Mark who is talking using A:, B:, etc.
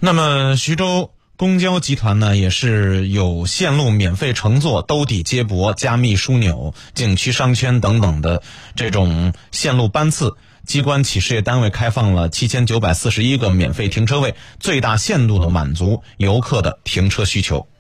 A: 那么徐州公交集团呢，也是有线路免费乘坐、兜底接驳、加密枢纽、景区商圈等等的这种线路班次。机关企事业单位开放了7941个免费停车位，最大限度的满足游客的停车需求。